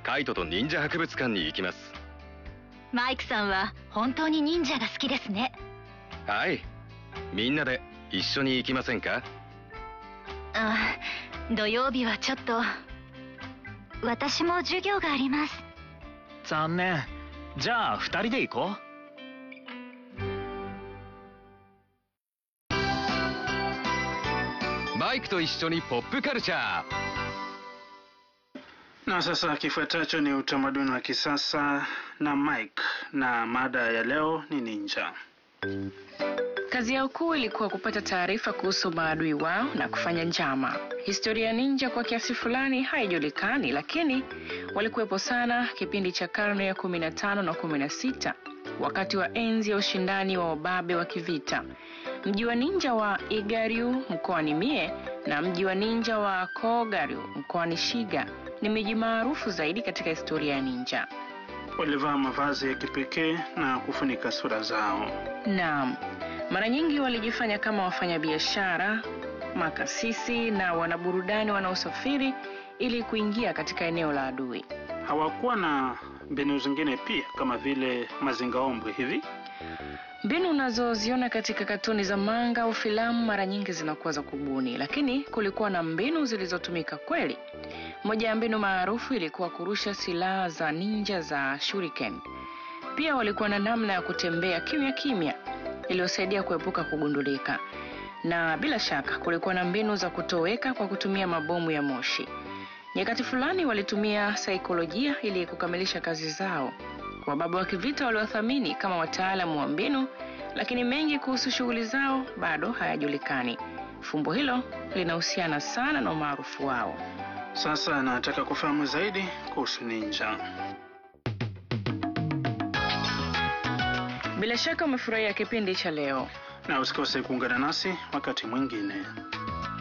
カイトと忍者博物館に行きます。 マイクさんは本当に忍者が好きですね。 はい。みんなで一緒に行きませんか？ 土曜日はちょっと。私も授業があります。 残念。じゃあ2人で行こう。マイクと一緒にポップカルチャー。 Na sasa kifuatacho ni utamaduni wa kisasa na Mike, na mada ya leo ni ninja. Kazi yao kuu ilikuwa kupata taarifa kuhusu maadui wao na kufanya njama. Historia ya ninja kwa kiasi fulani haijulikani, lakini walikuwepo sana kipindi cha karne ya 15 na 16, wakati wa enzi ya ushindani wa wababe wa kivita. Mji wa ninja wa Igaryu mkoani Mie na mji wa ninja wa Kogaryu mkoani Shiga ni miji maarufu zaidi katika historia ya ninja. Walivaa mavazi ya kipekee na kufunika sura zao. Naam. Mara nyingi walijifanya kama wafanyabiashara, makasisi na wanaburudani wanaosafiri ili kuingia katika eneo la adui. Hawakuwa na mbinu zingine pia kama vile mazingaombwe hivi? Mbinu unazoziona katika katuni za manga au filamu mara nyingi zinakuwa za kubuni, lakini kulikuwa na mbinu zilizotumika kweli. Moja ya mbinu maarufu ilikuwa kurusha silaha za ninja za shuriken. Pia walikuwa na namna ya kutembea kimya kimya iliyosaidia kuepuka kugundulika. Na bila shaka kulikuwa na mbinu za kutoweka kwa kutumia mabomu ya moshi. Nyakati fulani walitumia saikolojia ili kukamilisha kazi zao. Wababe wa kivita waliwathamini kama wataalamu wa mbinu, lakini mengi kuhusu shughuli zao bado hayajulikani. Fumbo hilo linahusiana sana na umaarufu wao. Sasa nataka kufahamu zaidi kuhusu ninja. Bila shaka umefurahia kipindi cha leo. Na usikose kuungana nasi wakati mwingine.